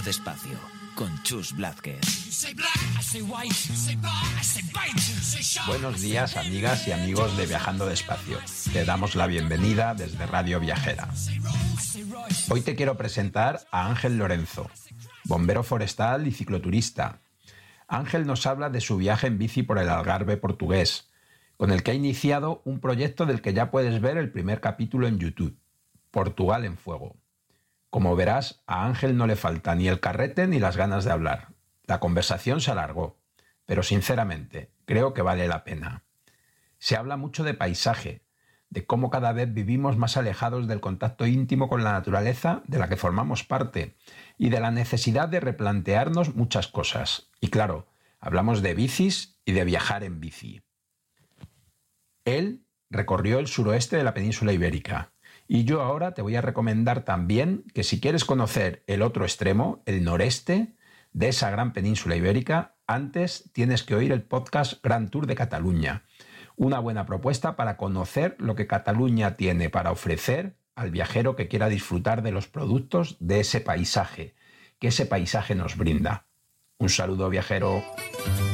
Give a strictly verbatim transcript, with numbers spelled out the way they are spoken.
despacio, con Chus Blázquez. Buenos días, amigas y amigos de Viajando Despacio. Te damos la bienvenida desde Radio Viajera. Hoy te quiero presentar a Ángel Lorenzo, bombero forestal y cicloturista. Ángel nos habla de su viaje en bici por el Algarve portugués, con el que ha iniciado un proyecto del que ya puedes ver el primer capítulo en YouTube, Portugal en Fuego. Como verás, a Ángel no le falta ni el carrete ni las ganas de hablar. La conversación se alargó, pero sinceramente, creo que vale la pena. Se habla mucho de paisaje, de cómo cada vez vivimos más alejados del contacto íntimo con la naturaleza de la que formamos parte y de la necesidad de replantearnos muchas cosas. Y claro, hablamos de bicis y de viajar en bici. Él recorrió el suroeste de la península ibérica. Y yo ahora te voy a recomendar también que si quieres conocer el otro extremo, el noreste de esa gran península ibérica, antes tienes que oír el podcast Gran Tour de Cataluña. Una buena propuesta para conocer lo que Cataluña tiene para ofrecer al viajero que quiera disfrutar de los productos de ese paisaje, que ese paisaje nos brinda. Un saludo, viajero.